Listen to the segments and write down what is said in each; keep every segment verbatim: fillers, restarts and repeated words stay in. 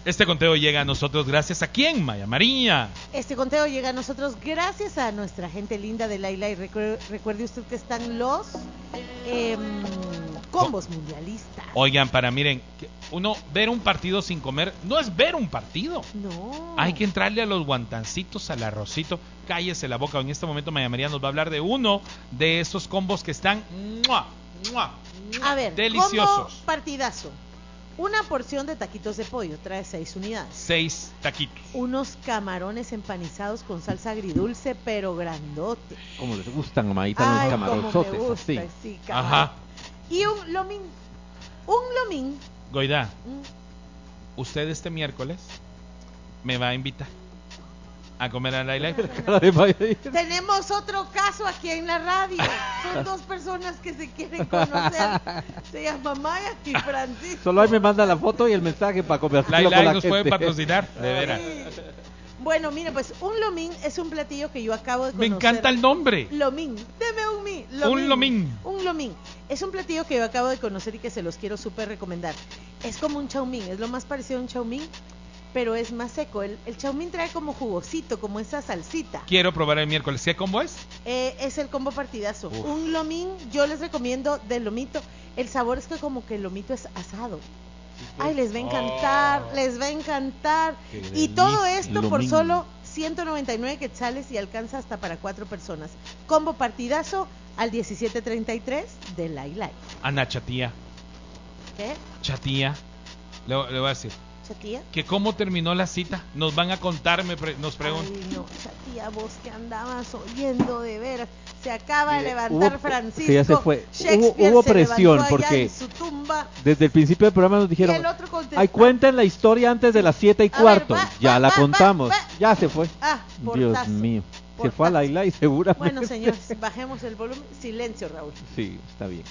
Este conteo llega a nosotros gracias a ¿quién, Maya María? Este conteo llega a nosotros gracias a nuestra gente linda de Laila. Y recuerde, recuerde usted que están los eh, combos mundialistas. Oigan, para miren, uno ver un partido sin comer no es ver un partido. No. Hay que entrarle a los guantancitos, al arrocito. Cállese la boca. En este momento Maya María nos va a hablar de uno de esos combos que están ¡mua! ¡mua! A ver, deliciosos. combo partidazo. Una porción de taquitos de pollo, trae seis unidades. Seis taquitos. Unos camarones empanizados con salsa agridulce, pero grandote. Como les gustan, mamadita, los camaronzotes. Como me gusta, así. Sí, Ajá. Y un lomín. Un lomín. Goidá, Mm. usted este miércoles me va a invitar a comer a Laila. Tenemos otro caso aquí en la radio. Son dos personas que se quieren conocer. Se llama Maya y Francisco. Solo ahí me manda la foto y el mensaje para conversarlo Laila con la nos gente. puede patrocinar, de veras. Sí. Bueno, mire, pues un lomín es un platillo que yo acabo de Me conocer. encanta el nombre. Lomín, deme un mi. Un lomín. Un lomín. Es un platillo que yo acabo de conocer y que se los quiero súper recomendar. Es como un chaumín, es lo más parecido a un chaumín, pero es más seco. El, el chaumín trae como jugosito, como esa salsita. Quiero probar el miércoles. ¿Qué combo es? Eh, es el combo partidazo. Uf. Un lomín, yo les recomiendo del lomito. El sabor es que como que el lomito es asado. Ay, les va a encantar, Oh. les va a encantar. Qué Y todo delicia. esto por Lomín. solo ciento noventa y nueve quetzales y alcanza hasta para cuatro personas. Combo partidazo al diecisiete treinta y tres de Laila. Ana, chatía, ¿Qué? chatía. Le, le voy a decir ¿Chatía? que cómo terminó la cita. Nos van a contar, me pre- nos preguntan. Ay, no, Chatía, vos que andabas oyendo de veras. Se acaba de Mire, levantar hubo- Francisco. sí, ya se fue. Shakespeare Hubo- hubo se presión, levantó allá porque en su tumba. Desde el principio del programa nos Y dijeron, el otro contestó. ay, cuenten la historia antes de las siete y A ver, cuarto. va, ya va, la va, contamos. va, va. Ya se fue. Ah, Dios portazo. mío. Se Portazo. fue a Laila y seguramente. Bueno, señores, bajemos el volumen. Silencio, Raúl. Sí, está bien.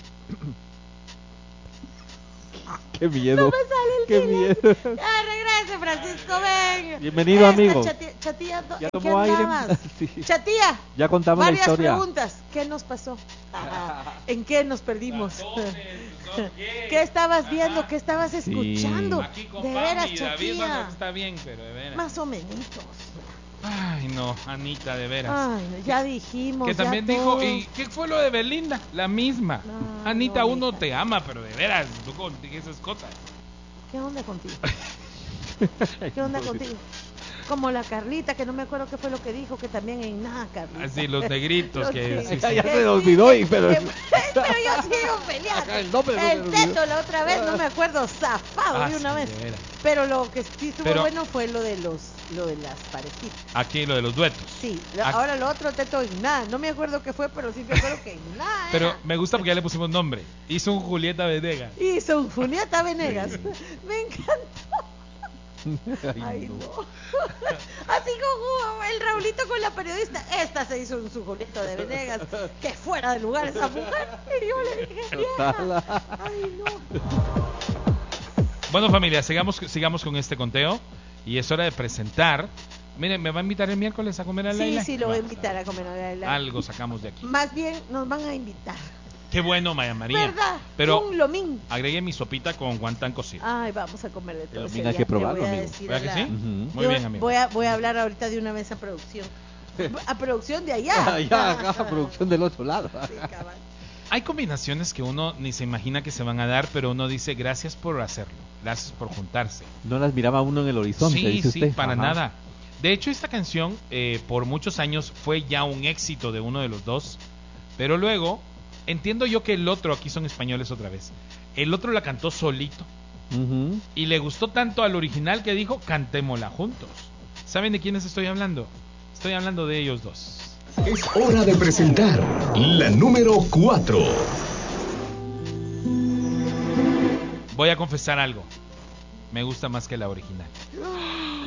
Qué miedo. No me sale el Qué silencio. miedo. Ya regrese, Francisco, ven. Bienvenido, Esta amigo. Chatía, chatía, ¿en Ya qué tomó aire. andabas? Sí. Chatía, Ya contamos la varias historia. preguntas. ¿Qué nos pasó? Ajá. ¿En qué nos perdimos? ¿Qué estabas viendo? ¿Qué estabas Sí. escuchando? Aquí con De Pami veras, y David, bueno, Chatía. está bien, pero de veras. Más o menos. Ay, no, Anita, de veras. Ay, no, ya dijimos. que ya también dijo, todo. ¿y qué fue lo de Belinda? La misma. No, Anita, no, uno hija. te ama, pero de veras, tú con esas cosas. ¿Qué onda contigo? ¿Qué onda contigo? Como la Carlita, que no me acuerdo qué fue lo que dijo, que también en nada, Carlita. Así, los negritos Los que... que- sí, sí. Ya, ya que se lo sí, olvidó, que- y- pero- que- pero yo sigo peleando. El nombre no se El me olvidó. teto la otra vez, no me acuerdo, zafado Ah, de una sí, vez. de veras. Pero lo que sí estuvo Pero- bueno fue lo de los lo de las parejitas. Aquí lo de los duetos. Sí, lo- Aquí- ahora lo otro teto en nada. No me acuerdo qué fue, pero sí me acuerdo que en nada. Pero era. me gusta porque ya le pusimos nombre. Hizo un Julieta Venegas. Y son Julieta Venegas. Me encantó. Ay, Ay, no. no. Así como el Raulito con la periodista. Esta se hizo un su Julieta de Venegas. Que fuera de lugar esa mujer. Y yo le dije, vieja. Ay, no. Bueno, familia, sigamos, sigamos con este conteo. Y es hora de presentar. Miren, ¿me va a invitar el miércoles a comer a Sí, Laila? sí, lo voy a Va, invitar a comer a Laila. Algo sacamos de aquí. Más bien nos van a invitar. Qué bueno, Maya María. ¿Verdad? Pero Un lomín. agregué mi sopita con guantán cocido. Ay, vamos a comer de todo. El ese lomín hay día, que probarlo, le voy a amigo. decir ¿Verdad a que la- sí? Ujú. Muy Yo bien, amigo. Voy a, voy a hablar ahorita de una vez a producción. A producción de allá. Ah, ya, acá, producción del otro lado. Sí, cabal. Hay combinaciones que uno ni se imagina que se van a dar, pero uno dice gracias por hacerlo, gracias por juntarse. No las miraba uno en el horizonte, Sí, dice sí, usted. para Ajá. nada. De hecho, esta canción eh, por muchos años fue ya un éxito de uno de los dos, pero luego entiendo yo que el otro, aquí son españoles otra vez, el otro la cantó solito Ujú. y le gustó tanto al original que dijo cantémosla juntos. ¿Saben de quiénes estoy hablando? Estoy hablando de ellos dos. Es hora de presentar la número cuatro. Voy a confesar algo, me gusta más que la original.